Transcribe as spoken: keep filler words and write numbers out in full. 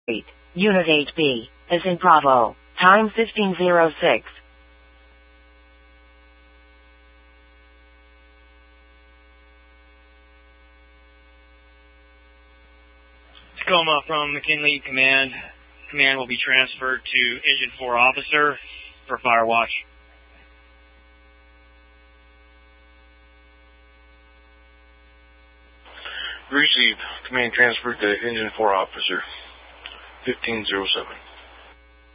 eight. Unit eight B is in Bravo. Time fifteen oh six. Tacoma from McKinley Command. Command will be transferred to Engine four Officer for Fire Watch. Received. Command transferred to Engine four Officer. fifteen oh seven.